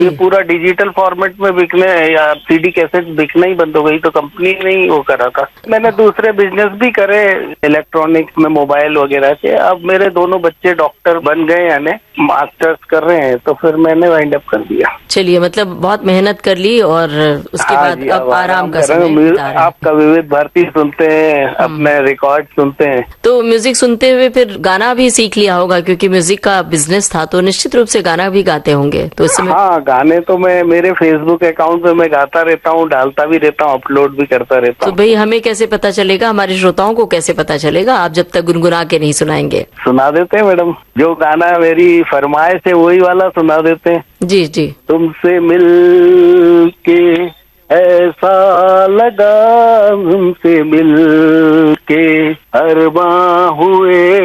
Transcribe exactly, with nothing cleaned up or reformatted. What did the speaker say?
ये पूरा digital format में बिकने या सीडी कैसेट बिकना ही बंद हो गई, तो कंपनी ने ही वो करा था। मैंने दूसरे बिजनेस भी करे इलेक्ट्रॉनिक्स में, मोबाइल वगैरह के। अब मेरे दोनों बच्चे डॉक्टर बन गए, यानी मास्टर्स कर रहे हैं, तो फिर मैंने वाइंड अप कर दिया। चलिए, मतलब बहुत मेहनत कर ली और उसके हाँ बाद जी, अब आराम का समय बिता रहे हैं। आपका विविध भारती सुनते हैं, अपने रिकॉर्ड सुनते हैं। तो म्यूजिक सुनते हुए फिर गाना भी सीख लिया होगा, क्योंकि म्यूजिक का बिजनेस था, तो निश्चित रूप से गाना भी गाते होंगे। तो इस समय हाँ, गाने तो मैं मेरे फेसबुक अकाउंट पे मैं गाता रहता हूँ, डालता भी रहता हूँ, अपलोड भी करता रहता हूँ। तो भाई हमें कैसे पता चलेगा, हमारे श्रोताओं को कैसे पता चलेगा, आप जब तक गुनगुना के नहीं सुनाएंगे? सुना देते हैं मैडम, जो गाना मेरी फरमाइश है वही वाला सुना देते हैं। जी जी। तुमसे मिल के ऐसा लगा, तुमसे मिल के अरबा हुए